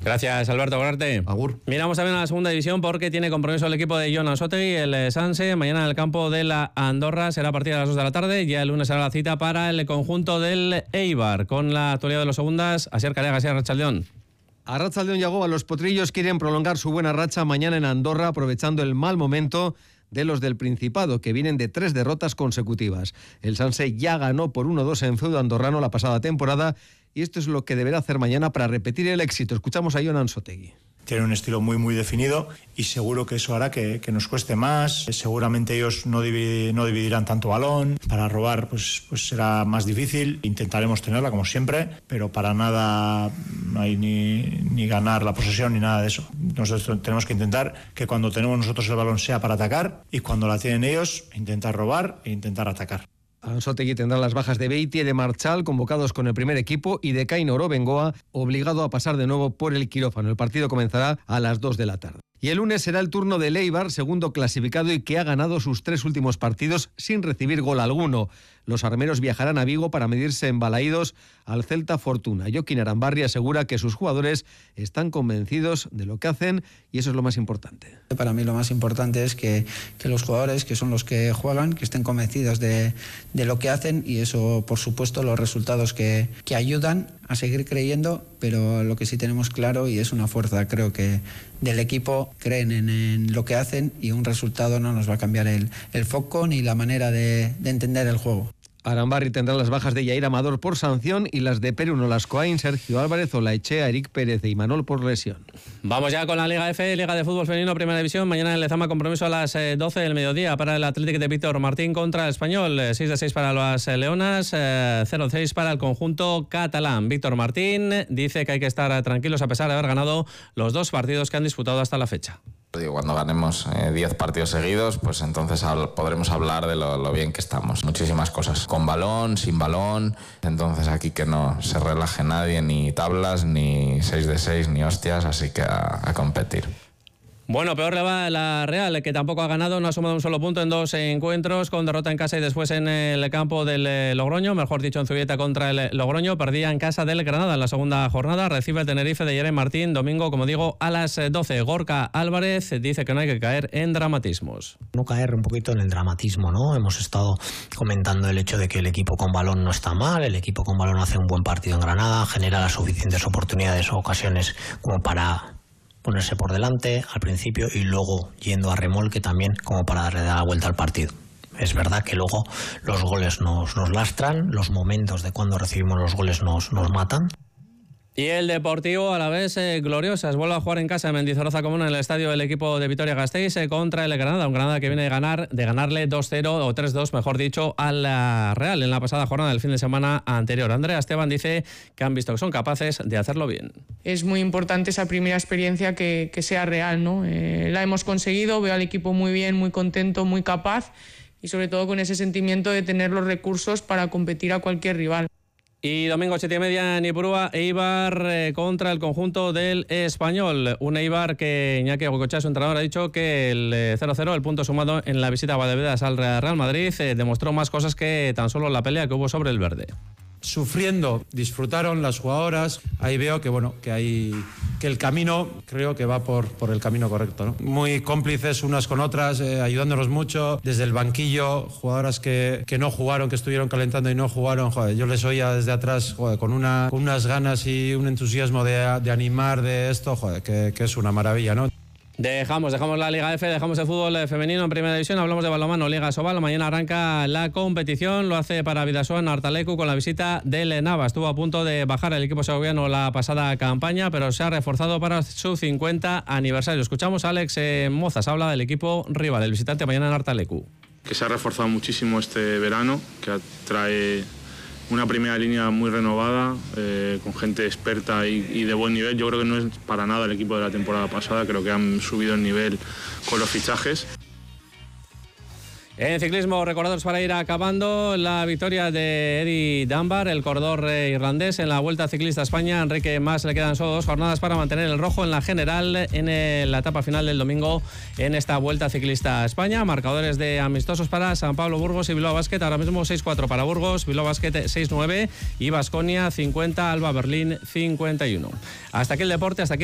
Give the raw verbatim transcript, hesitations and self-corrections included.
Gracias, Alberto Gorarte. Agur. Miramos también a la segunda división porque tiene compromiso el equipo de Jon Ansotegui, el Sanse. Mañana en el campo de la Andorra será a partir de las dos de la tarde. Ya el lunes será la cita para el conjunto del Eibar. Con la actualidad de los segundas, Asier Calegas y Arratsaldeón. Arratsaldeón Yagoba, los potrillos quieren prolongar su buena racha mañana en Andorra, aprovechando el mal momento de los del Principado, que vienen de tres derrotas consecutivas. El Sanse ya ganó por uno dos en feudo andorrano la pasada temporada y esto es lo que deberá hacer mañana para repetir el éxito. Escuchamos a Jon Ansotegui. Tienen un estilo muy muy definido y seguro que eso hará que, que nos cueste más. Seguramente ellos no, dividir, no dividirán tanto balón. Para robar pues, pues será más difícil. Intentaremos tenerla como siempre, pero para nada no hay ni, ni ganar la posesión ni nada de eso. Nosotros tenemos que intentar que cuando tenemos nosotros el balón sea para atacar y cuando la tienen ellos intentar robar e intentar atacar. Ansotegui tendrá las bajas de Beiti y de Marchal, convocados con el primer equipo, y de Kainoro Bengoa, obligado a pasar de nuevo por el quirófano. El partido comenzará a las dos de la tarde. Y el lunes será el turno de Eibar, segundo clasificado y que ha ganado sus tres últimos partidos sin recibir gol alguno. Los armeros viajarán a Vigo para medirse en Balaídos al Celta Fortuna. Joaquín Arambarri asegura que sus jugadores están convencidos de lo que hacen y eso es lo más importante. Para mí lo más importante es que, que los jugadores, que son los que juegan, que estén convencidos de, de lo que hacen y eso, por supuesto, los resultados que, que ayudan a seguir creyendo, pero lo que sí tenemos claro y es una fuerza, creo que del equipo, creen en, en lo que hacen y un resultado no nos va a cambiar el, el foco ni la manera de, de entender el juego. Arambarri tendrá las bajas de Yair Amador por sanción y las de Perú Nolascoain, Sergio Álvarez, Olaechea, Eric Pérez e Imanol por lesión. Vamos ya con la Liga F, Liga de Fútbol Femenino, Primera División. Mañana en Lezama, compromiso a las doce del mediodía para el Athletic de Víctor Martín contra el Español. seis de seis para las Leonas, cero de seis para el conjunto catalán. Víctor Martín dice que hay que estar tranquilos a pesar de haber ganado los dos partidos que han disputado hasta la fecha. Cuando ganemos diez eh, partidos seguidos, pues entonces al, podremos hablar de lo, lo bien que estamos. Muchísimas cosas. Con balón, sin balón. Entonces aquí que no se relaje nadie, ni tablas, ni seis de seis, ni hostias. Así que a, a competir. Bueno, peor le va la Real, que tampoco ha ganado, no ha sumado un solo punto en dos encuentros, con derrota en casa y después en el campo del Logroño, mejor dicho en Zubieta contra el Logroño. Perdía en casa del Granada en la segunda jornada, recibe el Tenerife de Jeremy Martín, domingo, como digo, a las doce. Gorka Álvarez dice que no hay que caer en dramatismos. No caer un poquito en el dramatismo, ¿no? Hemos estado comentando el hecho de que el equipo con balón no está mal, el equipo con balón hace un buen partido en Granada, genera las suficientes oportunidades o ocasiones como para ponerse por delante al principio y luego yendo a remolque también como para darle la vuelta al partido. Es verdad que luego los goles nos, nos lastran, los momentos de cuando recibimos los goles nos, nos matan. Y el Deportivo a la vez eh, gloriosas, vuelve a jugar en casa en Mendizorroza Común en el estadio del equipo de Vitoria-Gasteiz eh, contra el Granada, un Granada que viene de ganar, de ganarle dos cero o tres dos, mejor dicho, a la Real en la pasada jornada del fin de semana anterior. Andrea Esteban dice que han visto que son capaces de hacerlo bien. Es muy importante esa primera experiencia que, que sea real, ¿no? Eh, la hemos conseguido, veo al equipo muy bien, muy contento, muy capaz y sobre todo con ese sentimiento de tener los recursos para competir a cualquier rival. Y domingo siete y media en Ipurúa, Eibar eh, contra el conjunto del Español. Un Eibar que Iñaki Goicoechea, su entrenador, ha dicho que el eh, cero cero, el punto sumado en la visita a Valdepeñas al Real Madrid, eh, demostró más cosas que tan solo la pelea que hubo sobre el verde. Sufriendo, disfrutaron las jugadoras. Ahí veo que bueno, que hay que el camino creo que va por, por el camino correcto, ¿no? Muy cómplices unas con otras, eh, ayudándonos mucho desde el banquillo, jugadoras que, que no jugaron, que estuvieron calentando y no jugaron, joder, yo les oía desde atrás, joder, con, una, con unas ganas y un entusiasmo de, de animar de esto, joder, que, que es una maravilla, ¿no? Dejamos, dejamos la Liga F, dejamos el fútbol femenino en Primera División, hablamos de balonmano, Liga Sobal. Mañana arranca la competición, lo hace para Bidasoa en Artalecu con la visita del Nava. Estuvo a punto de bajar el equipo segoviano la pasada campaña, pero se ha reforzado para su cincuenta aniversario. Escuchamos a Alex eh, Mozas, habla del equipo rival, el visitante mañana en Artalecu. Que se ha reforzado muchísimo este verano, que trae una primera línea muy renovada, eh, con gente experta y, y de buen nivel. Yo creo que no es para nada el equipo de la temporada pasada, creo que han subido el nivel con los fichajes. En ciclismo, recordados para ir acabando, la victoria de Eddie Dunbar, el corredor irlandés, en la Vuelta Ciclista a España. Enrique Mas le quedan solo dos jornadas para mantener el rojo en la general en el, la etapa final del domingo en esta Vuelta Ciclista a España. Marcadores de amistosos para San Pablo, Burgos y Bilbao Basket. Ahora mismo seis cuatro para Burgos, Bilbao Basket seis nueve y Baskonia cincuenta, Alba Berlín cincuenta y uno. Hasta aquí el deporte, hasta aquí